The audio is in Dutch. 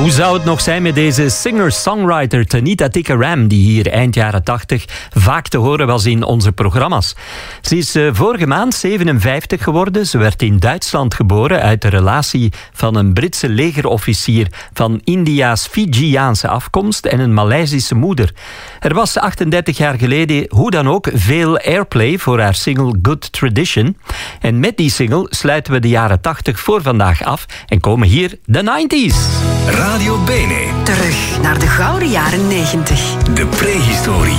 Hoe zou het nog zijn met deze singer-songwriter Tanita Tikaram, die hier eind jaren 80 vaak te horen was in onze programma's. Ze is vorige maand 57 geworden. Ze werd in Duitsland geboren uit de relatie van een Britse legerofficier van India's Fijiaanse afkomst en een Maleisische moeder. Er was 38 jaar geleden hoe dan ook veel airplay voor haar single Good Tradition. En met die single sluiten we de jaren 80 voor vandaag af en komen hier de 90s. Radio Bene. Terug naar de gouden jaren 90. De prehistorie.